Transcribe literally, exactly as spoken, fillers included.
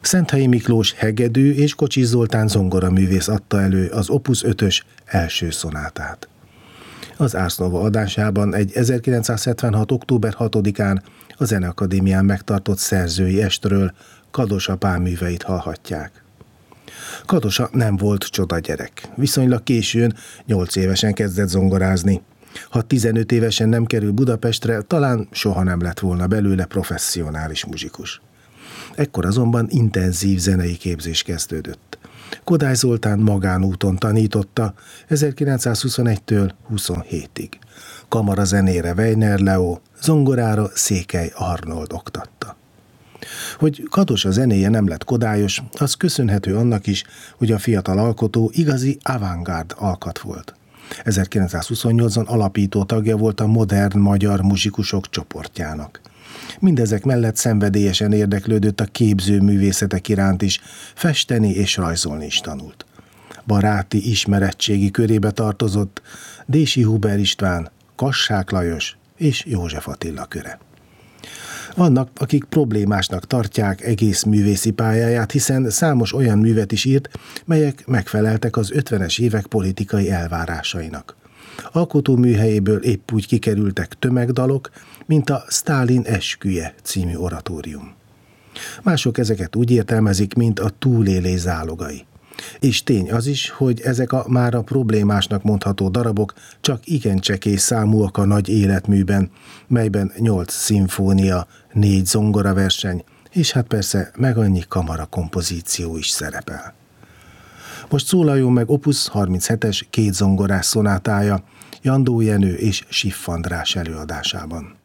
Szenthelyi Miklós hegedű és Kocsis Zoltán zongoraművész adta elő az Opus ötös első szonátát. Az Ars Nova adásában egy ezerkilencszázhetvenhat. október hatodikán a Zeneakadémián megtartott szerzői estről Kadosa Pál műveit hallhatják. Kadosa nem volt csoda gyerek. Viszonylag későn, nyolc évesen kezdett zongorázni. Ha tizenöt évesen nem kerül Budapestre, talán soha nem lett volna belőle professzionális muzsikus. Ekkor azonban intenzív zenei képzés kezdődött. Kodály Zoltán magánúton tanította ezerkilencszázhuszonegytől huszonhétig. Kamarazenére Weiner Leó, zongorára Székely Arnold oktatta. Hogy Kadosa zenéje nem lett kodályos, az köszönhető annak is, hogy a fiatal alkotó igazi avantgárd alkat volt. ezerkilencszázhuszonnyolcban alapító tagja volt a modern magyar muzsikusok csoportjának. Mindezek mellett szenvedélyesen érdeklődött a képzőművészetek iránt is, festeni és rajzolni is tanult. Baráti ismerettségi körébe tartozott Dési Huber István, Kassák Lajos és József Attila köre. Vannak, akik problémásnak tartják egész művészi pályáját, hiszen számos olyan művet is írt, melyek megfeleltek az ötvenes évek politikai elvárásainak. Alkotó műhelyéből épp úgy kikerültek tömegdalok, mint a Sztálin esküje című oratórium. Mások ezeket úgy értelmezik, mint a túlélés zálogai. És tény az is, hogy ezek a mára problémásnak mondható darabok csak igen csekély számúak a nagy életműben, melyben nyolc szimfónia, négy zongoraverseny, és hát persze meg annyi kamara kompozíció is szerepel. Most szólaljon meg Opus harminchetes két zongorás szonátája, Jandó Jenő és Siff András előadásában.